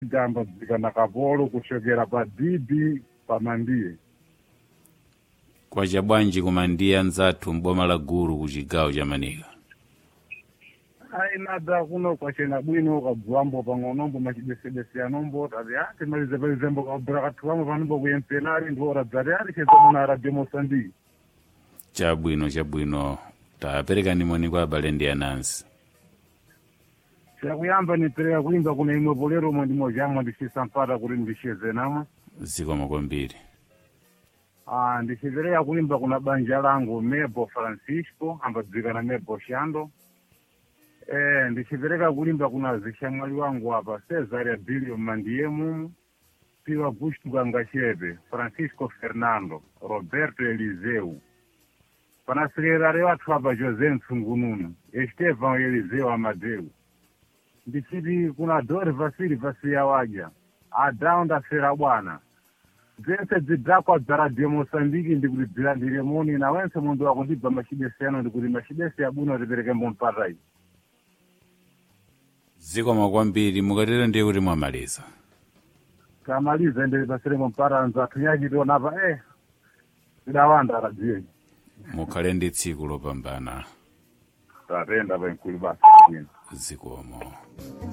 gamba dzika na kapolo kuchokera pa Didi pa Mandiye. Kwa chabwanji kumandiya nzathu mboma la Gulu ku chigawo cha Manika. Nada kuno kwachena bwino kabwambo pang'onombo machibesebese anombo tati ati malize palizembo kabura kathuwamo panombo kuyempelari ndo radzati ati chezamuna Radio Mosambiki. Chabwino tapereka nimoni kwa abale ndi anansi. Chakuyamba nipereka kuimba kuna imwe polero mwe ndimo jamwe ndicisampata kuti ndisheze namwe. Zikomo kwambiri. Ndichipereka kuimba kuna banja langu Mebo Francisco ambadzika na Mebo Shando. Ndichipereka kuimba kuna zishamwali wangu hapa Cesaria Bilio Mandiemu, Piwa Bushtu Gangashepe, Francisco Fernando, Roberto Eliseu. Panasekretari wathu hapa Jose Msungununu, Estevan Eliseu Amadeu. Ndichiti kuna Dori Vasili Vasia waja, Adaunda Fera bwana. Dzese dzidakwa dza Radio Mosambiki ndikulidzira ndilemoni na wense mundu wako ndibva machibese ano ndikuti machibese yabuno tipereke mbompatai. Zikomo kwambiri mukatero ndiye kuti mwamaliza. Kamaliza ndiri pasire mpara nzathu nyachitona pa idawanda radio. Mukhale ndi tsiku lopambana. Tatenda pa nkulu basi. Zikomo.